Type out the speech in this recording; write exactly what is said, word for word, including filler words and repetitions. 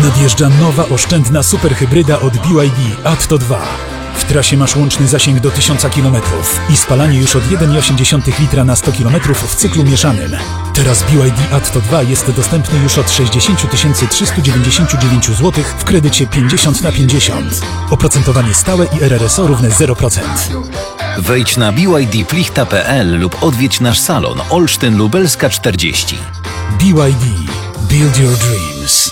Nadjeżdża nowa, oszczędna superhybryda od B Y D Atto dwa. W trasie masz łączny zasięg do tysiąca kilometrów i spalanie już od jeden przecinek osiem litra na sto kilometrów w cyklu mieszanym. Teraz B Y D Atto dwa jest dostępny już od sześćdziesiąt tysięcy trzysta dziewięćdziesiąt dziewięć złotych w kredycie pięćdziesiąt na pięćdziesiąt. Oprocentowanie stałe i R R S O równe zero procent. Wejdź na b y d plichta kropka p l lub odwiedź nasz salon Olsztyn Lubelska czterdzieści. B Y D. Build your dreams.